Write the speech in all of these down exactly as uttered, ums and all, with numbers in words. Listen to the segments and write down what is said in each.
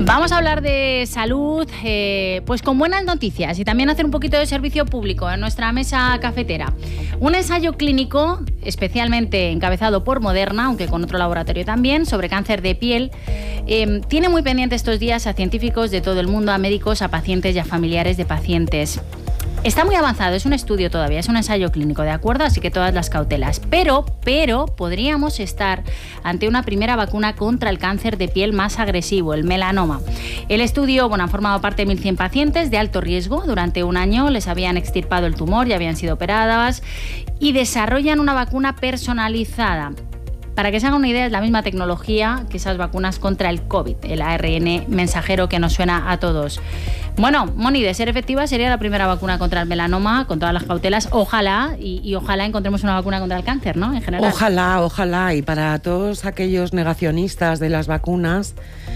Vamos a hablar de salud, eh, pues con buenas noticias y también hacer un poquito de servicio público en nuestra mesa cafetera. Un ensayo clínico, especialmente encabezado por Moderna, aunque con otro laboratorio también, sobre cáncer de piel, eh, tiene muy pendiente estos días a científicos de todo el mundo, a médicos, a pacientes y a familiares de pacientes. Está muy avanzado, es un estudio todavía, es un ensayo clínico, ¿de acuerdo? Así que todas las cautelas. Pero, pero, podríamos estar ante una primera vacuna contra el cáncer de piel más agresivo, el melanoma. El estudio, bueno, ha formado parte de mil cien pacientes de alto riesgo. Durante un año les habían extirpado el tumor, ya habían sido operadas y desarrollan una vacuna personalizada. Para que se hagan una idea, es la misma tecnología que esas vacunas contra el COVID, el A R N mensajero que nos suena a todos. Bueno, Moni, de ser efectiva, sería la primera vacuna contra el melanoma, con todas las cautelas. Ojalá, y, y ojalá encontremos una vacuna contra el cáncer, ¿no? En general. Ojalá, ojalá. Y para todos aquellos negacionistas de las vacunas,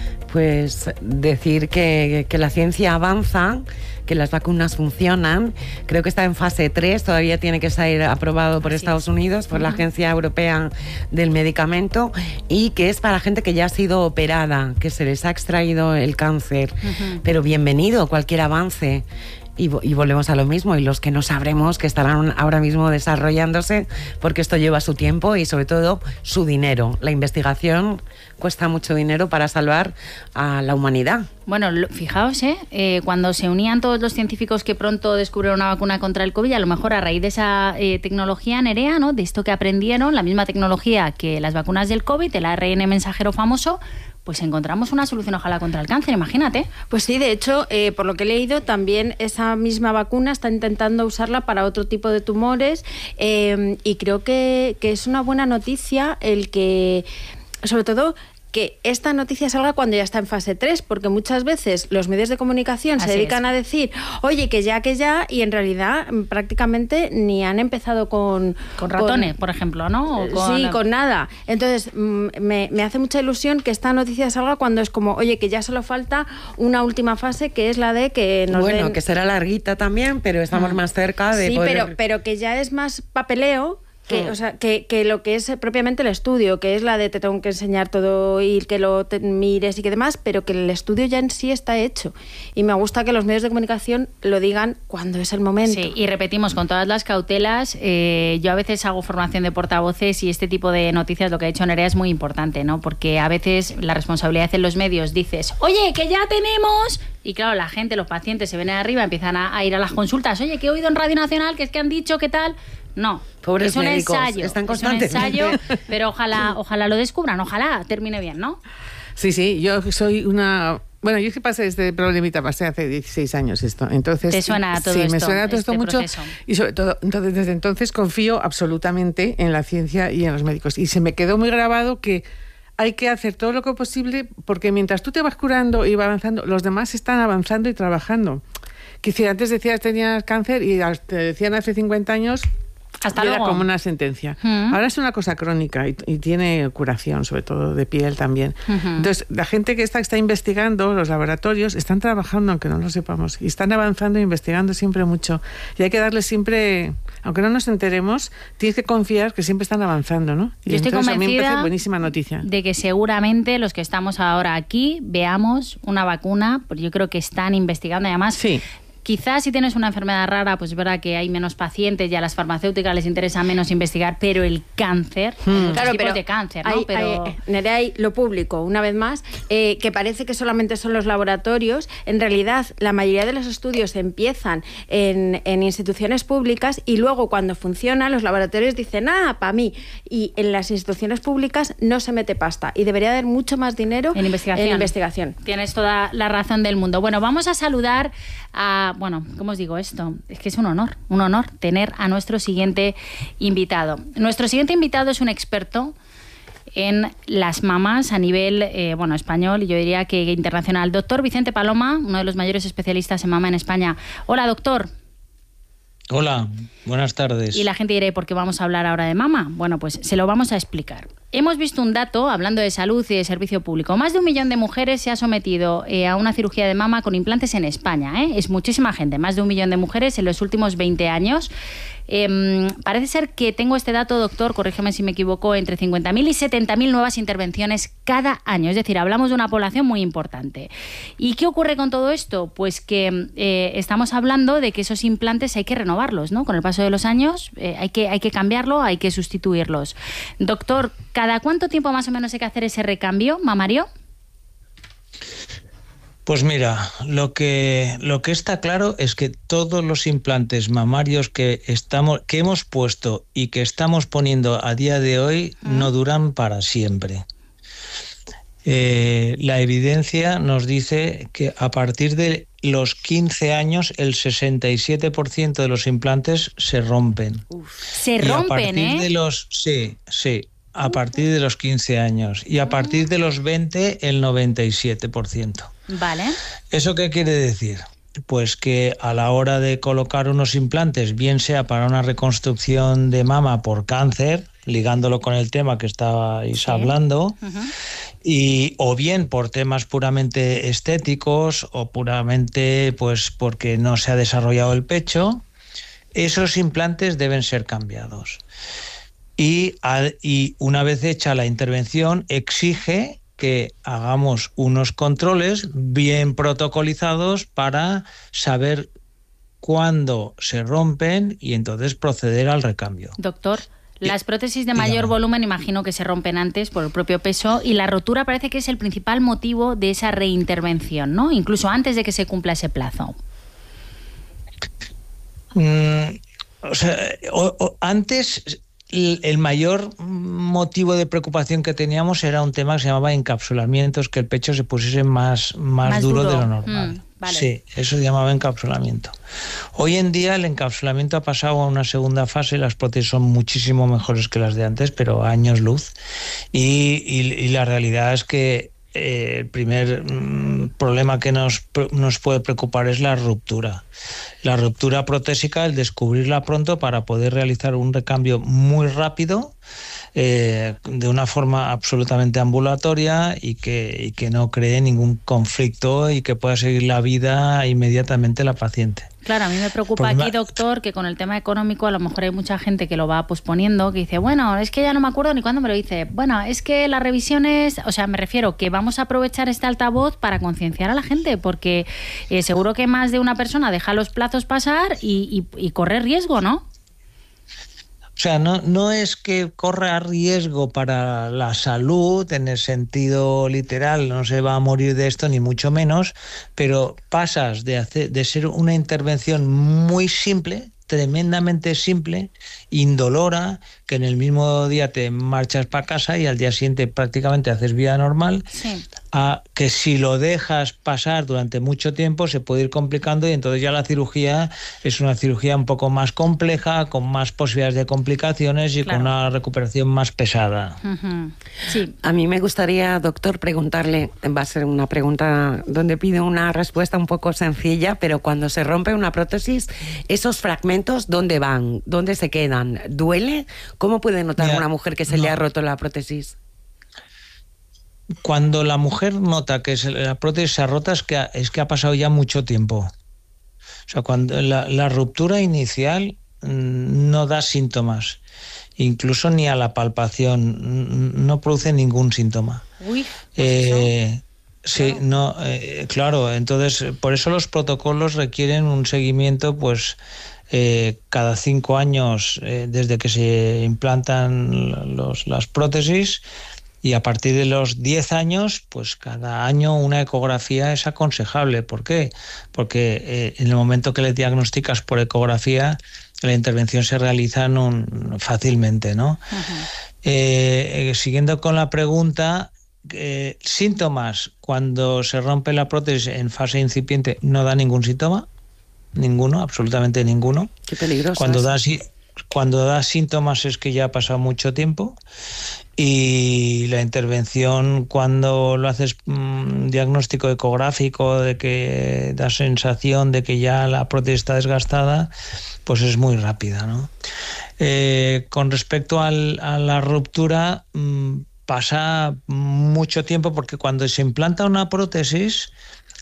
pues decir que, que la ciencia avanza, que las vacunas funcionan. Creo que está en fase tres, todavía tiene que ser aprobado por Así Estados es. Unidos, por uh-huh. la Agencia Europea del Medicamento, y que es para gente que ya ha sido operada, que se les ha extraído el cáncer. Uh-huh. Pero bienvenido cualquier avance. Y, y volvemos a lo mismo, y los que no sabremos que estarán ahora mismo desarrollándose, porque esto lleva su tiempo y sobre todo su dinero. La investigación cuesta mucho dinero para salvar a la humanidad. Bueno, fijaos, ¿eh? Eh, cuando se unían todos los científicos que pronto descubrieron una vacuna contra el COVID, a lo mejor a raíz de esa eh, tecnología, Nerea, ¿no? De esto que aprendieron, la misma tecnología que las vacunas del COVID, el A R N mensajero famoso, pues encontramos una solución ojalá contra el cáncer, imagínate. Pues sí, de hecho, eh, por lo que he leído, también esa misma vacuna está intentando usarla para otro tipo de tumores, eh, y creo que, que es una buena noticia el que, sobre todo, que esta noticia salga cuando ya está en fase tres, porque muchas veces los medios de comunicación Así se dedican es. a decir, oye, que ya, que ya, y en realidad prácticamente ni han empezado con... Con ratones, con, por ejemplo, ¿no? O con, sí, con nada. Entonces, me, me hace mucha ilusión que esta noticia salga cuando es como, oye, que ya solo falta una última fase, que es la de que nos Bueno, den... que será larguita también, pero estamos ah. más cerca de sí, poder... pero, pero que ya es más papeleo. Que, o sea, que, que lo que es propiamente el estudio, que es la de te tengo que enseñar todo y que lo te mires y que demás, pero que el estudio ya en sí está hecho. Y me gusta que los medios de comunicación lo digan cuando es el momento. Sí, y repetimos, con todas las cautelas, eh, yo a veces hago formación de portavoces y este tipo de noticias, lo que ha dicho Nerea, es muy importante, ¿no? Porque a veces la responsabilidad en los medios dices, oye, que ya tenemos... Y claro, la gente, los pacientes se vienen arriba, empiezan a, a ir a las consultas. Oye, que he oído en Radio Nacional que es que han dicho qué tal... No, Pobres es un médicos, ensayo, están es un ensayo, pero ojalá, ojalá lo descubran, ojalá termine bien, ¿no? Sí, sí, yo soy una... Bueno, yo es que pasé este problemita, pasé hace dieciséis años esto, entonces... ¿Te suena todo sí, esto? Sí, me suena todo este esto mucho, proceso. Y sobre todo, entonces, desde entonces confío absolutamente en la ciencia y en los médicos, y se me quedó muy grabado que hay que hacer todo lo que posible, porque mientras tú te vas curando y vas avanzando, los demás están avanzando y trabajando. Que si antes decías tenías cáncer y te decían hace cincuenta años... Hasta era luego. como una sentencia. Uh-huh. Ahora es una cosa crónica y, y tiene curación, sobre todo de piel también. Uh-huh. Entonces, la gente que está, está investigando, los laboratorios, están trabajando, aunque no lo sepamos, y están avanzando e investigando siempre mucho. Y hay que darles siempre, aunque no nos enteremos, tienes que confiar que siempre están avanzando, ¿no? Y yo estoy entonces, convencida a mí me parece buenísima noticia. De que seguramente los que estamos ahora aquí veamos una vacuna, porque yo creo que están investigando y además... Sí. Quizás si tienes una enfermedad rara, pues es verdad que hay menos pacientes y a las farmacéuticas les interesa menos investigar, pero el cáncer, hmm. claro, tipos pero de cáncer, ¿no? Hay, pero... hay, Nerea, hay lo público, una vez más, eh, que parece que solamente son los laboratorios. En realidad, la mayoría de los estudios empiezan en, en instituciones públicas y luego cuando funciona, los laboratorios dicen, ah, para mí. Y en las instituciones públicas no se mete pasta y debería haber mucho más dinero en investigación. En investigación. Tienes toda la razón del mundo. Bueno, vamos a saludar a... Bueno, ¿cómo os digo esto? Es que es un honor, un honor tener a nuestro siguiente invitado. Nuestro siguiente invitado es un experto en las mamas a nivel eh, bueno, español y yo diría que internacional. Doctor Vicente Paloma, uno de los mayores especialistas en mama en España. Hola, doctor. Hola, buenas tardes. Y la gente dirá, ¿por qué vamos a hablar ahora de mama? Bueno, pues se lo vamos a explicar. Hemos visto un dato, hablando de salud y de servicio público. Más de un millón de mujeres se ha sometido eh, a una cirugía de mama con implantes en España. ¿eh? Es muchísima gente, más de un millón de mujeres en los últimos veinte años. Eh, parece ser que tengo este dato, doctor, corrígeme si me equivoco, entre cincuenta mil y setenta mil nuevas intervenciones cada año. Es decir, hablamos de una población muy importante. ¿Y qué ocurre con todo esto? Pues que eh, estamos hablando de que esos implantes hay que renovarlos, ¿no? Con el paso de los años eh, hay que, hay que cambiarlo, hay que sustituirlos. Doctor, ¿cada cuánto tiempo más o menos hay que hacer ese recambio mamario? Pues mira, lo que, lo que está claro es que todos los implantes mamarios que, estamos, que hemos puesto y que estamos poniendo a día de hoy ¿Ah? no duran para siempre. Eh, la evidencia nos dice que a partir de los quince años el sesenta y siete por ciento de los implantes se rompen. Uf, se y rompen, a partir ¿eh? de los, sí, sí. A partir de los quince años y a partir de los veinte el noventa y siete por ciento. Vale. ¿Eso qué quiere decir? Pues que a la hora de colocar unos implantes, bien sea para una reconstrucción de mama por cáncer, ligándolo con el tema que estabais sí. hablando, uh-huh. y o bien por temas puramente estéticos o puramente pues porque no se ha desarrollado el pecho, esos implantes deben ser cambiados. Y, al, y una vez hecha la intervención, exige que hagamos unos controles bien protocolizados para saber cuándo se rompen y entonces proceder al recambio. Doctor, las prótesis de mayor Dígame. volumen imagino que se rompen antes por el propio peso y la rotura parece que es el principal motivo de esa reintervención, ¿no? Incluso antes de que se cumpla ese plazo. Mm, o sea, o, o, antes... El mayor motivo de preocupación que teníamos era un tema que se llamaba encapsulamientos, que el pecho se pusiese más, más, más duro, duro de lo normal. Mm, vale. Sí, eso se llamaba encapsulamiento. Hoy en día el encapsulamiento ha pasado a una segunda fase, las prótesis son muchísimo mejores que las de antes, pero a años luz. Y, y, y la realidad es que eh, el primer mm, problema que nos, nos puede preocupar es la ruptura. La ruptura protésica, el descubrirla pronto para poder realizar un recambio muy rápido, eh, de una forma absolutamente ambulatoria y que, y que no cree ningún conflicto y que pueda seguir la vida inmediatamente la paciente. Claro, a mí me preocupa Problema... aquí, doctor, que con el tema económico a lo mejor hay mucha gente que lo va posponiendo, que dice, bueno, es que ya no me acuerdo ni cuándo me lo dice. Bueno, es que las revisiones, o sea, me refiero que vamos a aprovechar este altavoz para concienciar a la gente, porque eh, seguro que más de una persona deja los plazos pasar y, y, y corre riesgo, ¿no? O sea, no, no es que corra riesgo para la salud en el sentido literal, no se va a morir de esto ni mucho menos, pero pasas de, hacer, de ser una intervención muy simple, tremendamente simple, indolora, que en el mismo día te marchas para casa y al día siguiente prácticamente haces vida normal, sí. a que si lo dejas pasar durante mucho tiempo se puede ir complicando y entonces ya la cirugía es una cirugía un poco más compleja, con más posibilidades de complicaciones y claro. con una recuperación más pesada. Uh-huh. Sí. A mí me gustaría, doctor, preguntarle, va a ser una pregunta donde pido una respuesta un poco sencilla, pero cuando se rompe una prótesis, esos fragmentos, ¿dónde van? ¿Dónde se quedan? ¿Duele? ¿Cómo puede notar Mira, una mujer que se no. le ha roto la prótesis? Cuando la mujer nota que la prótesis se ha rota es que ha, es que ha pasado ya mucho tiempo. O sea, cuando la, la ruptura inicial mmm, no da síntomas, incluso ni a la palpación, no produce ningún síntoma. Uy, eh, sí, claro. no, eh, claro. Entonces, por eso los protocolos requieren un seguimiento, pues. Eh, cada cinco años eh, desde que se implantan los, las prótesis y a partir de los diez años, pues cada año una ecografía es aconsejable. ¿Por qué? Porque eh, en el momento que le diagnosticas por ecografía, la intervención se realiza en un, fácilmente, ¿no? Uh-huh. eh, siguiendo con la pregunta, eh, síntomas, cuando se rompe la prótesis en fase incipiente no da ningún síntoma. Ninguno, absolutamente ninguno. Qué peligroso. Cuando da, cuando da síntomas es que ya ha pasado mucho tiempo y la intervención, cuando lo haces mmm, diagnóstico ecográfico de que da sensación de que ya la prótesis está desgastada, pues es muy rápida, ¿no? Eh, con respecto al, a la ruptura, mmm, pasa mucho tiempo porque cuando se implanta una prótesis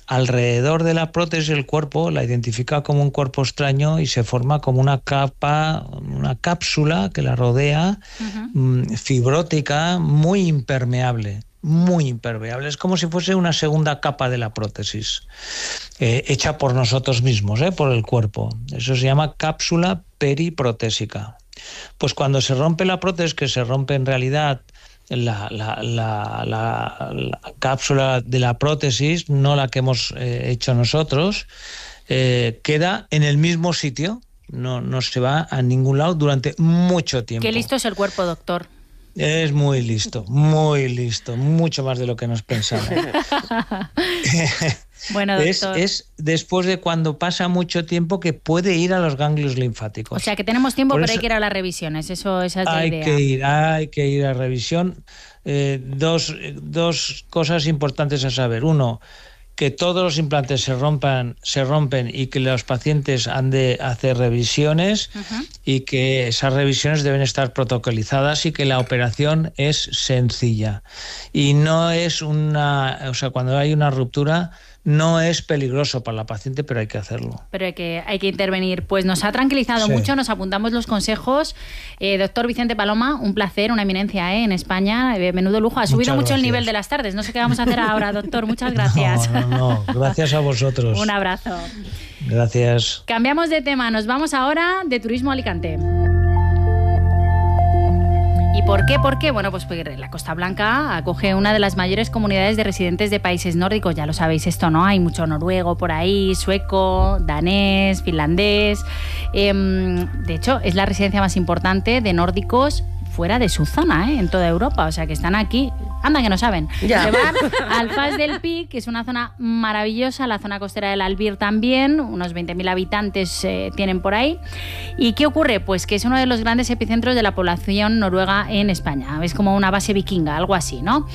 alrededor de la prótesis el cuerpo la identifica como un cuerpo extraño y se forma como una capa, una cápsula que la rodea, uh-huh. fibrótica, muy impermeable. Muy impermeable, es como si fuese una segunda capa de la prótesis, eh, hecha por nosotros mismos, eh, por el cuerpo. Eso se llama cápsula periprotésica. Pues cuando se rompe la prótesis, que se rompe en realidad la, la, la, la, la cápsula de la prótesis, no la que hemos eh, hecho nosotros, eh, queda en el mismo sitio, no, no se va a ningún lado durante mucho tiempo. Qué listo es el cuerpo, doctor. Es muy listo, muy listo, mucho más de lo que nos pensamos. Bueno, doctor. Es, es después de cuando pasa mucho tiempo que puede ir a los ganglios linfáticos. O sea, que tenemos tiempo, Por pero eso, hay que ir a las revisiones, eso, esa es la hay idea. Que ir, hay que ir a revisión. Eh, dos, dos cosas importantes a saber. Uno, que todos los implantes se rompan, se rompen y que los pacientes han de hacer revisiones uh-huh. y que esas revisiones deben estar protocolizadas y que la operación es sencilla. Y no es una, o sea, cuando hay una ruptura no es peligroso para la paciente, pero hay que hacerlo. Pero hay que, hay que intervenir. Pues nos ha tranquilizado sí. mucho, nos apuntamos los consejos. Eh, doctor Vicente Paloma, un placer, una eminencia ¿eh? en España. Eh, menudo lujo. Ha subido mucho el nivel de las tardes. No sé qué vamos a hacer ahora, doctor. Muchas gracias. No, no, no. Gracias a vosotros. Un abrazo. Gracias. Cambiamos de tema. Nos vamos ahora de turismo a Alicante. ¿Y por qué? ¿Por qué? Bueno, pues porque la Costa Blanca acoge una de las mayores comunidades de residentes de países nórdicos. Ya lo sabéis esto, ¿no? Hay mucho noruego por ahí, sueco, danés, finlandés. Eh, de hecho, es la residencia más importante de nórdicos fuera de su zona, ¿eh? En toda Europa. O sea, que están aquí. Anda, que no saben. Ya. Se van al Fas del Pi, que es una zona maravillosa, la zona costera del Albir también, unos veinte mil habitantes eh, tienen por ahí. ¿Y qué ocurre? Pues que es uno de los grandes epicentros de la población noruega en España. Es como una base vikinga, algo así, ¿no?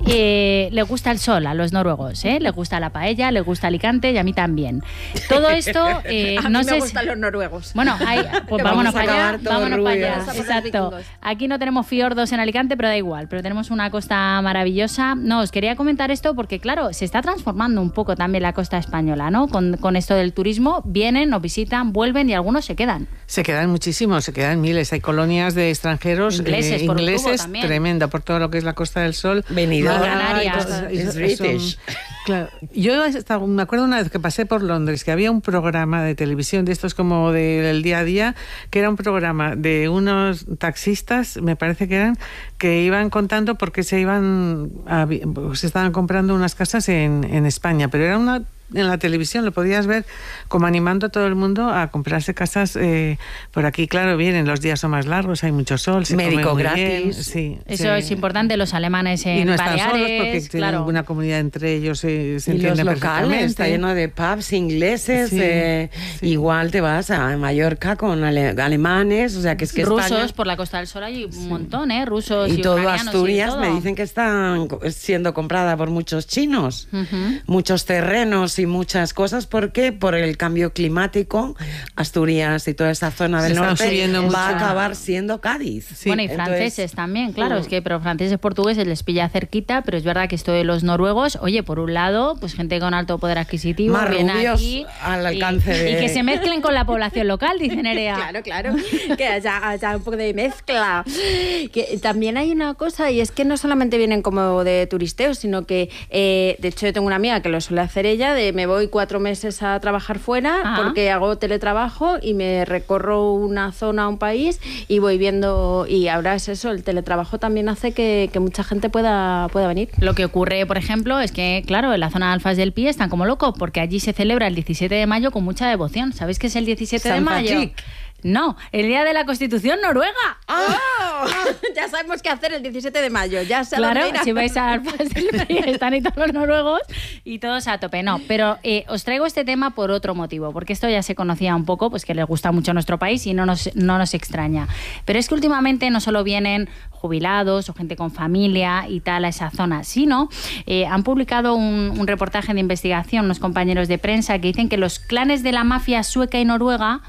Eh, le gusta el sol a los noruegos, ¿eh? Le gusta la paella, le gusta Alicante y a mí también. Todo esto... Eh, a no mí sé me gustan si... los noruegos. Bueno, hay, pues vámonos para allá, vámonos para allá. Rubios. Exacto. Aquí no tenemos fiordos en Alicante, pero da igual, pero tenemos una costa maravillosa. No, os quería comentar esto porque, claro, se está transformando un poco también la costa española, ¿no? Con, con esto del turismo, vienen, nos visitan, vuelven y algunos se quedan. Se quedan muchísimos, se quedan miles. Hay colonias de extranjeros ingleses, eh, por ingleses tremenda, por todo lo que es la Costa del Sol. Benidorm, Canarias. Es British. Claro. Yo estaba, me acuerdo una vez que pasé por Londres, que había un programa de televisión de estos como del día a día, que era un programa de unos taxistas, me parece que eran, que iban contando por qué se iban a, se estaban comprando unas casas en, en España, pero era una en la televisión, lo podías ver como animando a todo el mundo a comprarse casas eh, por aquí. Claro, vienen, los días son más largos, hay mucho sol, se médico come muy gratis. Bien, sí, eso sí. es importante, los alemanes en y no están Baleares, solos porque claro. tienen una comunidad entre ellos, se, se y entiende los locales, perfectamente. está lleno de pubs ingleses, sí, eh, sí. igual te vas a Mallorca con ale, alemanes, o sea que es que rusos, España, por la Costa del Sol hay un sí. montón, ¿eh? Rusos y, y todo ucranianos Asturias y todo. me dicen que están siendo comprada por muchos chinos, uh-huh. muchos terrenos y muchas cosas. ¿Por qué? Por el cambio climático, Asturias y toda esa zona del norte va mucho. a acabar siendo Cádiz. Sí. Bueno, y Entonces, franceses también, claro, uh. es que pero franceses, portugueses les pilla cerquita, pero es verdad que esto de los noruegos, oye, por un lado, pues gente con alto poder adquisitivo, más viene rubios aquí al alcance y, de... y que se mezclen con la población local, dice Nerea. Claro, claro, que haya, haya un poco de mezcla. Que también hay una cosa, y es que no solamente vienen como de turisteos, sino que, eh, de hecho, yo tengo una amiga que lo suele hacer ella, de me voy cuatro meses a trabajar fuera, Ajá. porque hago teletrabajo y me recorro una zona, un país, y voy viendo, y ahora es eso, el teletrabajo también hace que, que mucha gente pueda, pueda venir. Lo que ocurre, por ejemplo, es que, claro, en la zona de Alfas del Pi están como locos, porque allí se celebra el diecisiete de mayo con mucha devoción. ¿Sabéis qué es el diecisiete de mayo? Patrick. No, el día de la Constitución noruega. ¡Oh! Ya sabemos qué hacer el diecisiete de mayo. Ya se Claro, si vais a Alfas del Pi están ahí todos los noruegos y todos a tope. No, pero eh, os traigo este tema por otro motivo, porque esto ya se conocía un poco, pues que les gusta mucho nuestro país y no nos, no nos extraña. Pero es que últimamente no solo vienen jubilados o gente con familia y tal a esa zona, sino eh, han publicado un, un reportaje de investigación, unos compañeros de prensa, que dicen que los clanes de la mafia sueca y noruega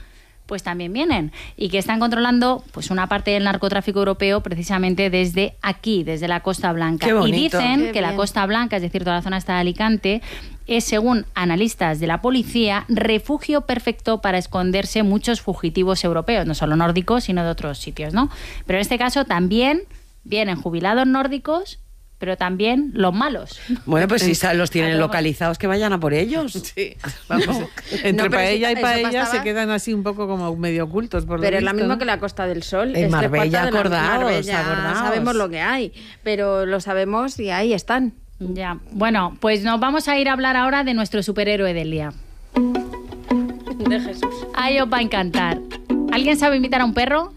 pues también vienen y que están controlando pues una parte del narcotráfico europeo precisamente desde aquí, desde la Costa Blanca. Qué y bonito. dicen Qué que bien. la Costa Blanca, es decir, toda la zona esta de Alicante, es, según analistas de la policía, refugio perfecto para esconderse muchos fugitivos europeos, no solo nórdicos, sino de otros sitios, ¿no? Pero en este caso también vienen jubilados nórdicos, pero también los malos. Bueno, pues si sa- los tienen A todos. localizados, que vayan a por ellos. Sí, vamos, entre No, pero paella sí, y eso paella pasaba- se quedan así un poco como medio ocultos. Por lo Pero es la visto, misma ¿no? que la Costa del Sol. En Esto es Marbella, parte de la- acordaos, Marbella, acordaos. sabemos lo que hay, pero lo sabemos y ahí están. Ya. Bueno, pues nos vamos a ir a hablar ahora de nuestro superhéroe del día. De Jesús. Ahí os va a encantar. ¿Alguien sabe imitar a un perro?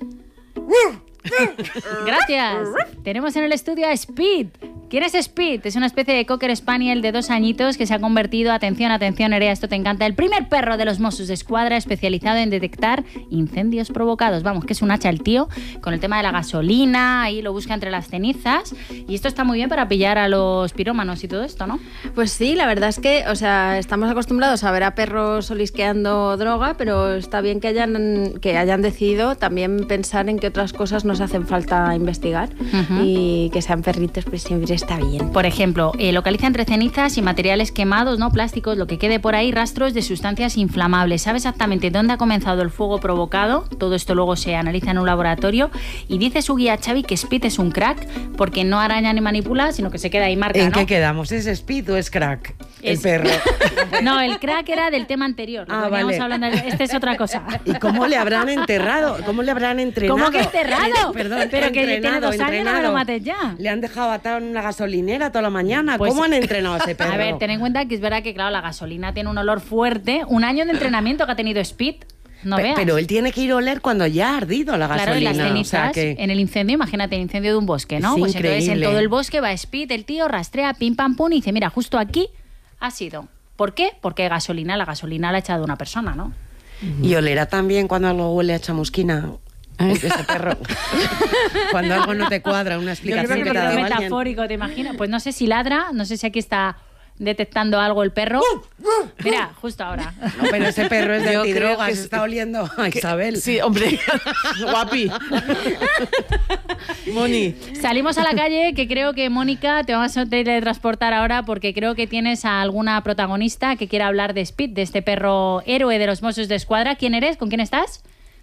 Gracias. Tenemos en el estudio a Speed. ¿Quién es Speed? Es una especie de Cocker Spaniel de dos añitos que se ha convertido, atención, atención, Nerea, esto te encanta, el primer perro de los Mossos de Escuadra especializado en detectar incendios provocados. Vamos, que es un hacha el tío, con el tema de la gasolina, ahí lo busca entre las cenizas. Y esto está muy bien para pillar a los pirómanos y todo esto, ¿no? Pues sí, la verdad es que, o sea, estamos acostumbrados a ver a perros olisqueando droga, pero está bien que hayan, que hayan decidido también pensar en qué otras cosas nos hacen falta investigar. Ujú. Y que sean perritos, pues siempre está bien. Por ejemplo, eh, localiza entre cenizas y materiales quemados, ¿no? Plásticos, lo que quede por ahí, rastros de sustancias inflamables. Sabe exactamente dónde ha comenzado el fuego provocado. Todo esto luego se analiza en un laboratorio. Y dice su guía Xavi que Speed es un crack porque no araña ni manipula, sino que se queda ahí marca, ¿En ¿no? qué quedamos? ¿Es Speed o es Crack? Es- El perro. No, el crack era del tema anterior. Lo Ah, que veníamos vale. hablando, este es otra cosa. ¿Y cómo le habrán enterrado? ¿Cómo le habrán entrenado? ¿Cómo que enterrado? Perdón, Pero que tiene entrenado, dos años, no me lo entrenado. mates ya. Le han dejado atado en una gasolinera toda la mañana. Pues- ¿Cómo han entrenado a ese perro? A ver, ten en cuenta que es verdad que, claro, la gasolina tiene un olor fuerte. Un año de entrenamiento que ha tenido Speed. No Pe- veas. Pero él tiene que ir a oler cuando ya ha ardido la Claro, en gasolina. las cenizas, o sea que... en el incendio, imagínate, el incendio de un bosque, ¿no? Es Pues entonces en increíble. todo el bosque va Speed, el tío rastrea, pim pam pum, y dice, mira, justo aquí ha sido. ¿Por qué? Porque gasolina, la gasolina la ha echado una persona, ¿no? Y olerá también cuando algo huele a chamusquina. Ese perro. Cuando algo no te cuadra, una explicación Es que un te ha dado poquito alguien. metafórico, ¿te imaginas? Pues no sé si ladra, no sé si aquí está detectando algo el perro. Mira, justo ahora. No, pero ese perro es de Yo creo antidrogas, que es- está oliendo a Isabel. Sí, hombre, guapi. Moni. Salimos a la calle, que creo que, Mónica, te vamos a teletransportar ahora porque creo que tienes a alguna protagonista que quiera hablar de Speed, de este perro héroe de los Mossos de Escuadra. ¿Quién eres? ¿Con quién estás?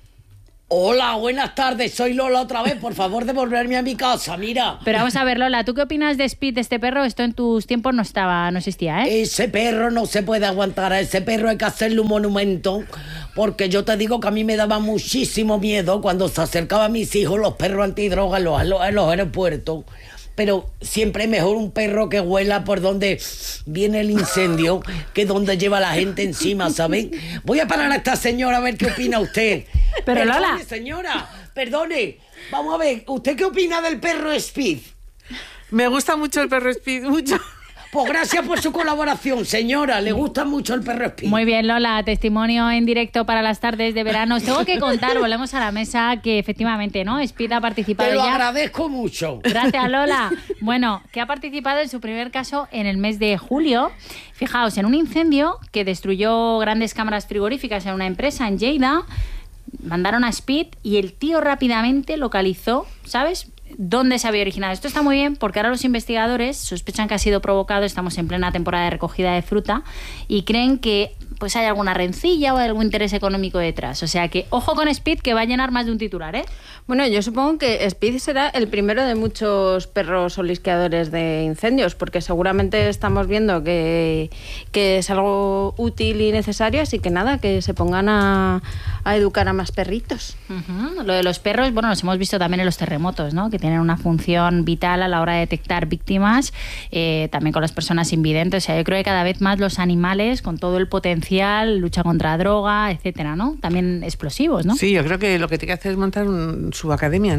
Hola, buenas tardes, soy Lola otra vez, por favor devolverme a mi casa, mira. Pero vamos a ver, Lola, ¿tú qué opinas de Speed, de este perro? Esto en tus tiempos no estaba, no existía, ¿eh? Ese perro no se puede aguantar, a ese perro hay que hacerle un monumento, porque yo te digo que a mí me daba muchísimo miedo cuando se acercaban a mis hijos los perros antidrogas en los, en los- en los aeropuertos. Pero siempre es mejor un perro que huela por donde viene el incendio que donde lleva la gente encima, ¿saben? Voy a parar a esta señora a ver qué opina usted. Pero, Perdone, Lola. señora, perdone. Vamos a ver, ¿usted qué opina del perro Speed? Me gusta mucho el perro Speed, mucho. Pues gracias por su colaboración, señora. Le gusta mucho el perro Speed. Muy bien, Lola, testimonio en directo para las tardes de verano. Os tengo que contar, volvemos a la mesa, que efectivamente, ¿no? Speed ha participado Te lo ya. agradezco mucho. Gracias, Lola. Bueno, que ha participado en su primer caso en el mes de julio. Fijaos, en un incendio que destruyó grandes cámaras frigoríficas en una empresa en Lleida, mandaron a Speed y el tío rápidamente localizó, ¿sabes?, dónde se había originado. Esto está muy bien porque ahora los investigadores sospechan que ha sido provocado, estamos en plena temporada de recogida de fruta, y creen que pues hay alguna rencilla o algún interés económico detrás. O sea que ojo con Speed, que va a llenar más de un titular, ¿eh? Bueno, yo supongo que Speed será el primero de muchos perros olisqueadores de incendios, porque seguramente estamos viendo que, que es algo útil y necesario, así que nada, que se pongan a, a educar a más perritos. Ujú. Lo de los perros, bueno, los hemos visto también en los terremotos, ¿no? Que tienen una función vital a la hora de detectar víctimas, eh, también con las personas invidentes. O sea, yo creo que cada vez más los animales, con todo el potencial, lucha contra droga, etcétera, ¿no? También explosivos, ¿no? Sí, yo creo que lo que tiene que hacer es montar un, su academia, ¿no?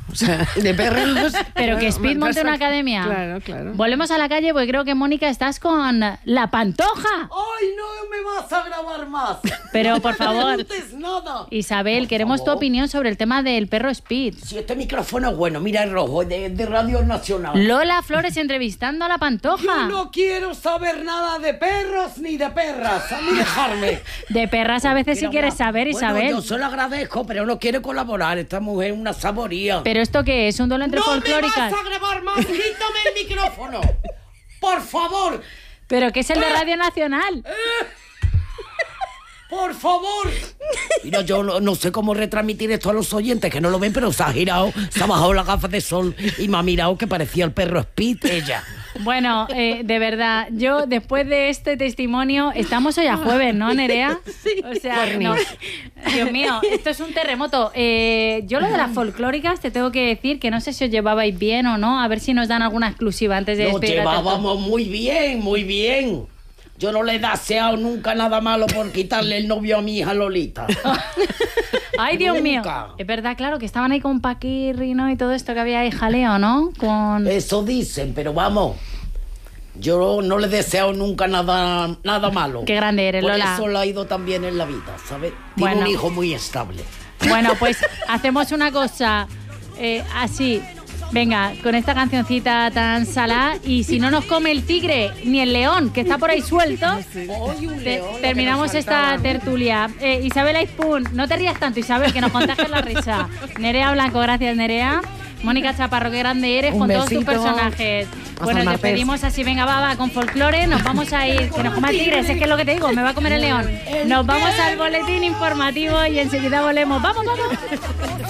O sea, de perros. Pero que Speed monte una academia. Claro, claro. Volvemos a la calle porque creo que, Mónica, estás con La Pantoja. ¡Ay, no me vas a grabar más! Pero, por favor, No preguntes nada. Isabel, Por queremos favor. tu opinión sobre el tema del perro Speed. Si este micrófono es bueno, mira el rojo, de, de Radio Nacional. Lola Flores entrevistando a La Pantoja. Yo no quiero saber nada de perros ni de perras. A mí dejarme. De perras a veces sí Quiero quieres hablar. saber, Bueno, Isabel. yo se lo agradezco, pero no quiero colaborar. Esta mujer es una saboría. ¿Pero esto qué es? ¿Un duelo entre ¡No folclóricas? me vas a grabar más! ¡Quítame el micrófono! ¡Por favor! ¿Pero qué es el de Radio Nacional? ¡Por favor! Mira, yo no, no sé cómo retransmitir esto a los oyentes que no lo ven, pero se ha girado, se ha bajado las gafas de sol y me ha mirado que parecía el perro Speed, ella. Bueno, eh, de verdad, yo después de este testimonio, estamos hoy a jueves, ¿no, Nerea? Sí. O sea, no, Dios mío, esto es un terremoto. Eh, yo lo de las folclóricas te tengo que decir que no sé si os llevabais bien o no, a ver si nos dan alguna exclusiva antes de Nos despedir a Tato. llevábamos muy bien, muy bien. Yo no le he deseado nunca nada malo por quitarle el novio a mi hija Lolita. Ay, Dios mío. Nunca. Es verdad, claro, que estaban ahí con Paquirri, ¿no? Y todo esto que había ahí jaleo, ¿no? Con... Eso dicen, pero vamos. Yo no le he deseado nunca nada, nada malo. Qué grande eres, por Lola. Eso le ha ido tan bien en la vida, ¿sabes? Tiene Bueno. un hijo muy estable. Bueno, pues hacemos una cosa eh, así. Venga, con esta cancioncita tan salada, y si no nos come el tigre ni el león, que está por ahí suelto, Hoy un te- león, lo que terminamos nos esta faltaba. tertulia. Eh, Isabel Aizpun, no te rías tanto, Isabel, que nos contagias la risa. Nerea Blanco, gracias, Nerea. Mónica Chaparro, qué grande eres Un con todos tus besito. personajes. Hasta Bueno, el nos martes. despedimos así, venga, va, va, con folclore, nos vamos a ir, que nos coma el tigre, si es que es lo que te digo, me va a comer el león. Nos vamos al boletín informativo y enseguida volvemos. ¡Vamos, vamos!